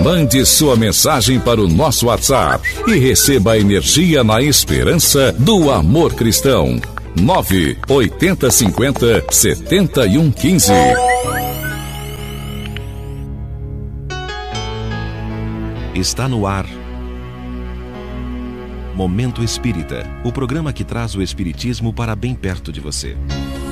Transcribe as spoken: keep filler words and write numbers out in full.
Mande sua mensagem para o nosso WhatsApp e receba a energia na esperança do amor cristão. nove oitenta cinquenta setenta e um quinze. Está no ar Momento Espírita, o programa que traz o espiritismo para bem perto de você.